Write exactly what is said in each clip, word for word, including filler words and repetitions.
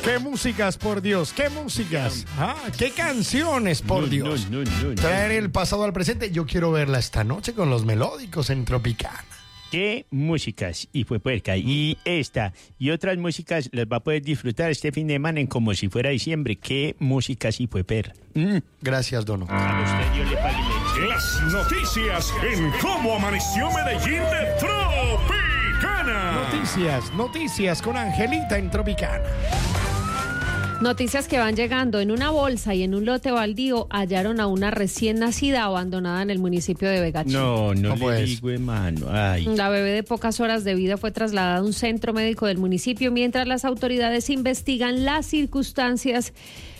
qué músicas, por Dios, qué músicas, ah, qué canciones, por No, Dios. no, no, no, no. Traer el pasado al presente. Yo quiero verla esta noche con los melódicos en Tropicana. ¿Qué músicas? Y fue puerca. Y esta y otras músicas las va a poder disfrutar este fin de semana en como si fuera diciembre. ¿Qué músicas y fue per? Mm, gracias, Dono. A usted Dios le pague leche. Las noticias en cómo amaneció Medellín de Tropicana. Noticias, noticias con Angelita en Tropicana. Noticias que van llegando. En una bolsa y en un lote baldío hallaron a una recién nacida abandonada en el municipio de Vegachí. No, no ¿Cómo le es? digo, hermano. Ay. La bebé de pocas horas de vida fue trasladada a un centro médico del municipio mientras las autoridades investigan las circunstancias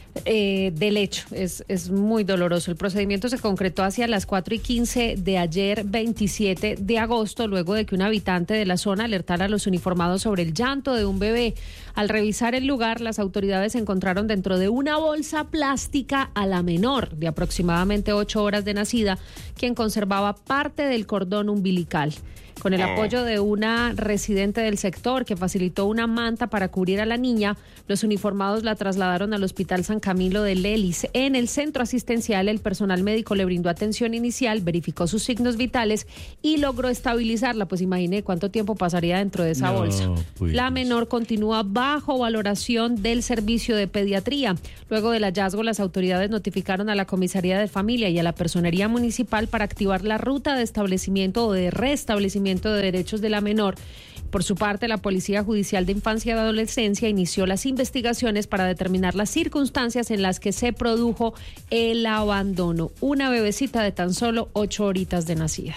eh, del hecho. Es, es muy doloroso. El procedimiento se concretó hacia las cuatro y quince de ayer, veintisiete de agosto, luego de que un habitante de la zona alertara a los uniformados sobre el llanto de un bebé. Al revisar el lugar, las autoridades encontraron dentro de una bolsa plástica a la menor, de aproximadamente ocho horas de nacida, quien conservaba parte del cordón umbilical. Con el apoyo de una residente del sector que facilitó una manta para cubrir a la niña, los uniformados la trasladaron al Hospital San Camilo de Lelis. En el centro asistencial, el personal médico le brindó atención inicial, verificó sus signos vitales y logró estabilizarla. Pues imagine cuánto tiempo pasaría dentro de esa No, bolsa. pues. La menor continúa bajo valoración del servicio de pediatría. Luego del hallazgo, las autoridades notificaron a la Comisaría de Familia y a la Personería Municipal para activar la ruta de establecimiento o de restablecimiento de derechos de la menor. Por su parte, la Policía Judicial de Infancia y Adolescencia inició las investigaciones para determinar las circunstancias en las que se produjo el abandono. Una bebecita de tan solo ocho horitas de nacida.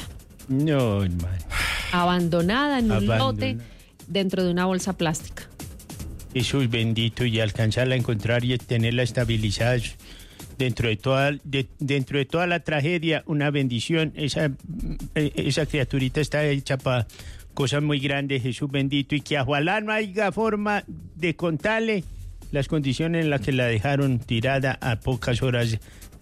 No, hermano. Abandonada en un Abandonada. lote dentro de una bolsa plástica. Eso es bendito y alcanzarla a encontrar y tenerla estabilizada dentro de toda de, dentro de toda la tragedia, una bendición. Esa esa criaturita está hecha para cosas muy grandes, Jesús bendito, y que ojalá no haya forma de contarle las condiciones en las que la dejaron tirada a pocas horas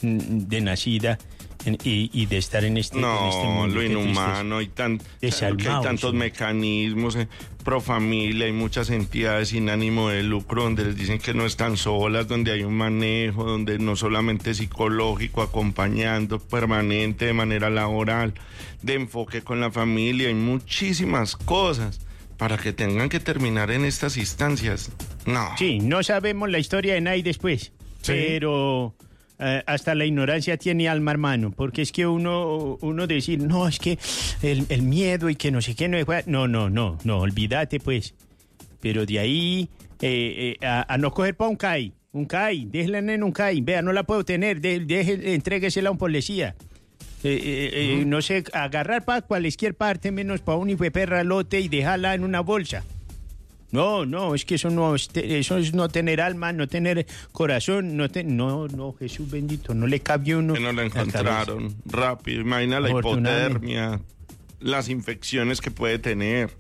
de nacida. En, y, y de estar en este, no, en este mundo. lo inhumano, y tan, que hay tantos mecanismos, eh, pro familia, hay muchas entidades sin ánimo de lucro donde les dicen que no están solas, donde hay un manejo, donde no solamente psicológico, acompañando permanente de manera laboral, de enfoque con la familia, hay muchísimas cosas para que tengan que terminar en estas instancias. No. Sí, no sabemos la historia de nadie después, sí. Pero... Uh, hasta la ignorancia tiene alma, hermano, porque es que uno uno decir, no, es que el, el miedo y que no sé qué, no, no, no, no, no, olvídate pues, pero de ahí eh, eh, a, a no coger pa' un C A I, un C A I, déjela en un C A I, vea, no la puedo tener, de, deje, entréguesela a un policía, eh, eh, eh, uh-huh. No sé, agarrar para cualquier parte menos para un hijo de perra lote y dejarla en una bolsa. No, no, es que eso no, eso es no tener alma, no tener corazón, no, te, no, no, Jesús bendito, no le cabió uno. Que no la encontraron rápido, imagina la hipotermia, las infecciones que puede tener,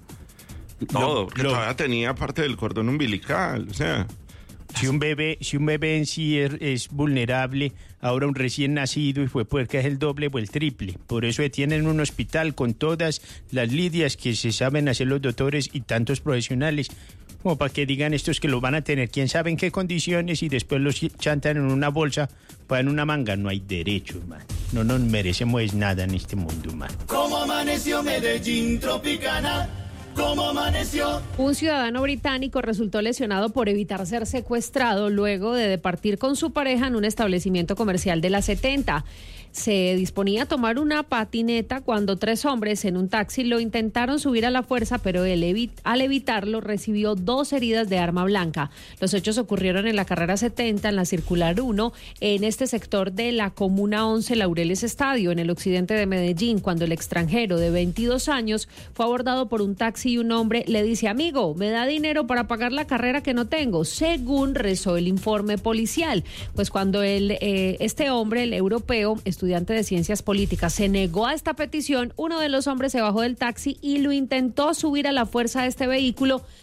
todo, porque lo, todavía tenía parte del cordón umbilical, o sea. Si un bebé, si un bebé en sí es, es vulnerable, ahora un recién nacido y fue porque es el doble o el triple. Por eso tienen un hospital con todas las lidias que se saben hacer los doctores y tantos profesionales, como para que digan estos que lo van a tener, quién sabe en qué condiciones, y después los chantan en una bolsa para en una manga. No hay derecho, man. No nos merecemos nada en este mundo, man. ¿Cómo amaneció Medellín Tropicana? ¿Cómo amaneció? Un ciudadano británico resultó lesionado por evitar ser secuestrado luego de departir con su pareja en un establecimiento comercial de la setenta. Se disponía a tomar una patineta cuando tres hombres en un taxi lo intentaron subir a la fuerza, pero él evi- al evitarlo recibió dos heridas de arma blanca. Los hechos ocurrieron en la carrera setenta, en la circular uno, en este sector de la Comuna once Laureles Estadio, en el occidente de Medellín, cuando el extranjero de veintidós años fue abordado por un taxi y un hombre le dice: amigo, ¿me da dinero para pagar la carrera que no tengo?, según rezó el informe policial. Pues cuando el, eh, este hombre, el europeo, estudiante de ciencias políticas, se negó a esta petición, uno de los hombres se bajó del taxi y lo intentó subir a la fuerza de este vehículo,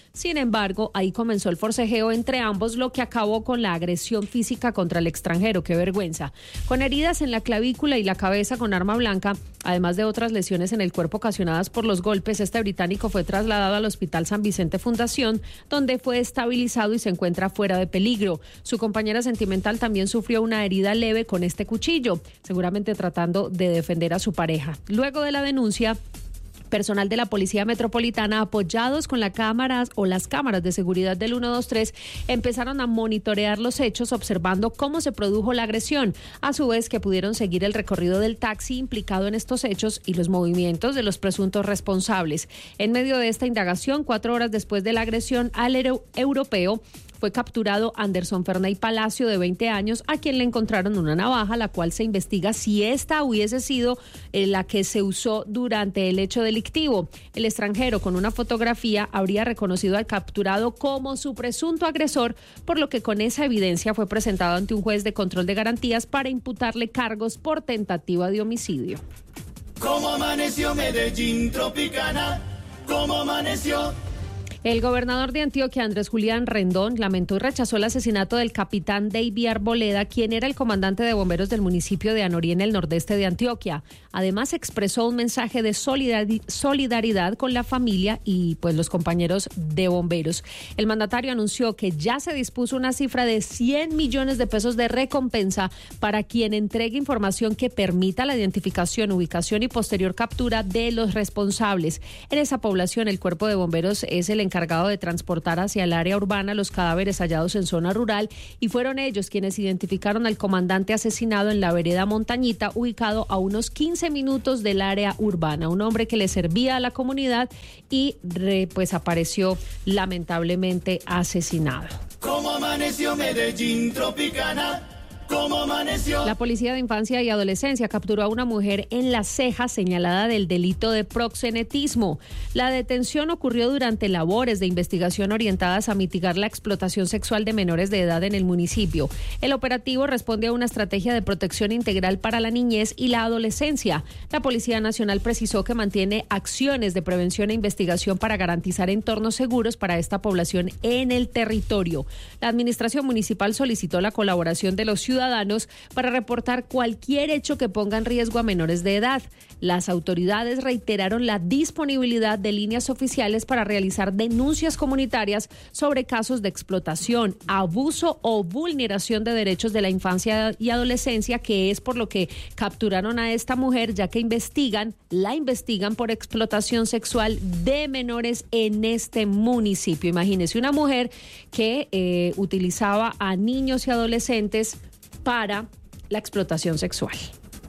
Sin embargo, ahí comenzó el forcejeo entre ambos, lo que acabó con la agresión física contra el extranjero. ¡Qué vergüenza! Con heridas en la clavícula y la cabeza con arma blanca, además de otras lesiones en el cuerpo ocasionadas por los golpes, este británico fue trasladado al Hospital San Vicente Fundación, donde fue estabilizado y se encuentra fuera de peligro. Su compañera sentimental también sufrió una herida leve con este cuchillo, seguramente tratando de defender a su pareja. Luego de la denuncia, personal de la Policía Metropolitana, apoyados con las cámaras o las cámaras de seguridad del uno dos tres, empezaron a monitorear los hechos, observando cómo se produjo la agresión, a su vez que pudieron seguir el recorrido del taxi implicado en estos hechos y los movimientos de los presuntos responsables. En medio de esta indagación, cuatro horas después de la agresión al euro- europeo, fue capturado Anderson Ferney Palacio, de veinte años, a quien le encontraron una navaja, la cual se investiga si esta hubiese sido eh, la que se usó durante el hecho delictivo. El extranjero, con una fotografía, habría reconocido al capturado como su presunto agresor, por lo que con esa evidencia fue presentado ante un juez de control de garantías para imputarle cargos por tentativa de homicidio. ¿Cómo amaneció Medellín, Tropicana? ¿Cómo amaneció? El gobernador de Antioquia, Andrés Julián Rendón, lamentó y rechazó el asesinato del capitán David Arboleda, quien era el comandante de bomberos del municipio de Anorí, en el nordeste de Antioquia. Además, expresó un mensaje de solidaridad con la familia y pues los compañeros de bomberos. El mandatario anunció que ya se dispuso una cifra de cien millones de pesos de recompensa para quien entregue información que permita la identificación, ubicación y posterior captura de los responsables. En esa población, el cuerpo de bomberos es el encargado de transportar hacia el área urbana los cadáveres hallados en zona rural, y fueron ellos quienes identificaron al comandante asesinado en la vereda Montañita, ubicado a unos quince minutos del área urbana. Un hombre que le servía a la comunidad y re, pues apareció lamentablemente asesinado. ¿Cómo amaneció Medellín, Tropicana? ¿Cómo amaneció? La Policía de Infancia y Adolescencia capturó a una mujer en La Ceja señalada del delito de proxenetismo. La detención ocurrió durante labores de investigación orientadas a mitigar la explotación sexual de menores de edad en el municipio. El operativo responde a una estrategia de protección integral para la niñez y la adolescencia. La Policía Nacional precisó que mantiene acciones de prevención e investigación para garantizar entornos seguros para esta población en el territorio. La Administración Municipal solicitó la colaboración de los ciudadanos ciudadanos para reportar cualquier hecho que ponga en riesgo a menores de edad. Las autoridades reiteraron la disponibilidad de líneas oficiales para realizar denuncias comunitarias sobre casos de explotación, abuso o vulneración de derechos de la infancia y adolescencia, que es por lo que capturaron a esta mujer, ya que investigan, la investigan por explotación sexual de menores en este municipio. Imagínese una mujer que eh, utilizaba a niños y adolescentes para la explotación sexual.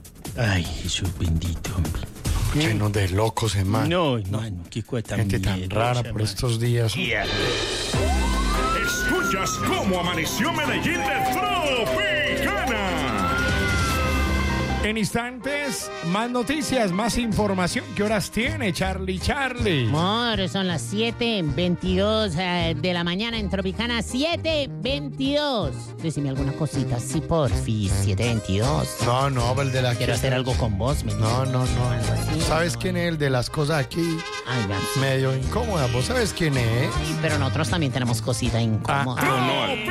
Ay, Jesús bendito, hombre. Lleno de locos, hermano. No, hermano, qué cosa Gente tan miedosa, rara por man. estos días. Yeah. Escuchas cómo amaneció Medellín de Tropicana. En instantes, más noticias, más información. ¿Qué horas tiene, Charlie Charlie? Amor, son las siete veintidós eh, de la mañana en Tropicana. siete veintidós. Decime alguna cosita, sí, porfis. siete veintidós. No, no, el de la... Quiero hacer algo con vos, ¿me No, no, no. Algo así, ¿Sabes no. quién es el de las cosas aquí? Ay, vean. Medio incómoda. ¿Vos sabes quién es? Pero nosotros también tenemos cosita incómoda. Ah, ah.